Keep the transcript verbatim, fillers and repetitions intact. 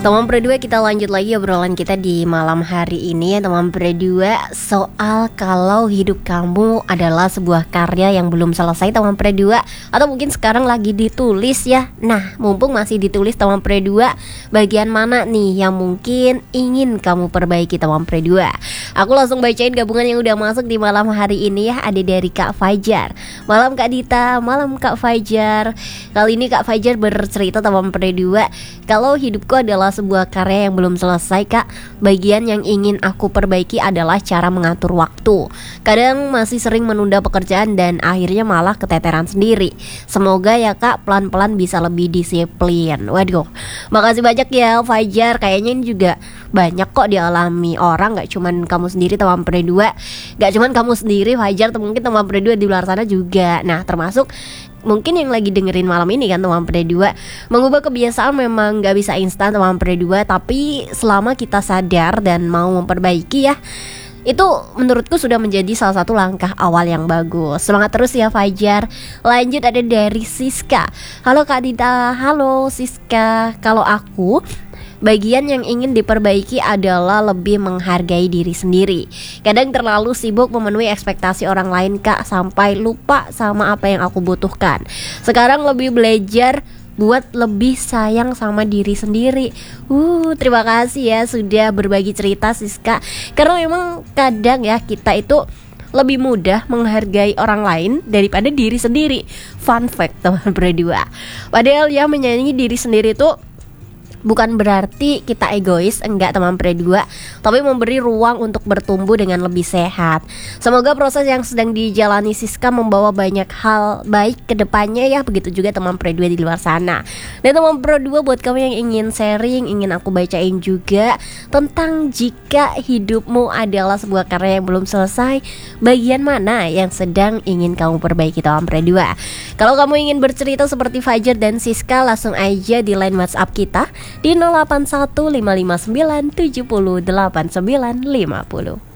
Teman berdua, kita lanjut lagi obrolan kita di malam hari ini ya teman berdua, soal kalau hidup kamu adalah sebuah karya yang belum selesai teman berdua, atau mungkin sekarang lagi ditulis ya. Nah, mumpung masih ditulis teman berdua, bagian mana nih yang mungkin ingin kamu perbaiki teman berdua? Aku langsung bacain gabungan yang udah masuk di malam hari ini ya. Ada dari Kak Fajar. Malam Kak Dita, malam Kak Fajar. Kali ini Kak Fajar bercerita teman berdua, kalau hidupku adalah sebuah karya yang belum selesai Kak. Bagian yang ingin aku perbaiki adalah cara mengatur waktu. Kadang masih sering menunda pekerjaan dan akhirnya malah keteteran sendiri. Semoga ya Kak pelan-pelan bisa lebih disiplin. Waduh, makasih banyak ya Fajar. Kayaknya ini juga banyak kok dialami orang, gak cuman kamu sendiri teman berdua. Gak cuman kamu sendiri Fajar, mungkin teman berdua di luar sana juga. Nah, termasuk mungkin yang lagi dengerin malam ini kan teman berdua. Mengubah kebiasaan memang gak bisa instan teman berdua, tapi selama kita sadar dan mau memperbaiki ya, itu menurutku sudah menjadi salah satu langkah awal yang bagus. Semangat terus ya Fajar. Lanjut ada dari Siska. Halo Kak Dita. Halo Siska. Kalau aku, bagian yang ingin diperbaiki adalah lebih menghargai diri sendiri. Kadang terlalu sibuk memenuhi ekspektasi orang lain Kak, sampai lupa sama apa yang aku butuhkan. Sekarang lebih belajar buat lebih sayang sama diri sendiri. Uh, terima kasih ya sudah berbagi cerita Siska. Karena memang kadang ya kita itu lebih mudah menghargai orang lain daripada diri sendiri. Fun fact teman berdua. Padahal ya menyayangi diri sendiri tuh bukan berarti kita egois, enggak teman berdua, tapi memberi ruang untuk bertumbuh dengan lebih sehat. Semoga proses yang sedang dijalani Siska membawa banyak hal baik ke depannya ya. Begitu juga teman berdua di luar sana. Dan teman berdua, buat kamu yang ingin sharing, ingin aku bacain juga tentang jika hidupmu adalah sebuah karya yang belum selesai, bagian mana yang sedang ingin kamu perbaiki teman berdua? Kalau kamu ingin bercerita seperti Fajar dan Siska, langsung aja di line WhatsApp kita di nol delapan satu lima lima sembilan tujuh nol delapan sembilan lima nol.